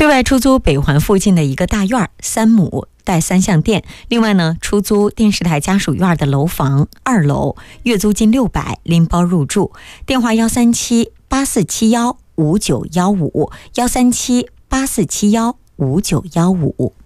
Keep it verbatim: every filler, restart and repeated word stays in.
对外出租北环附近的一个大院三亩带三项电，另外呢，出租电视台家属院的楼房二楼，月租金六百，拎包入住。电话幺三七八四七幺五九幺五，幺三七八四七幺五九幺五。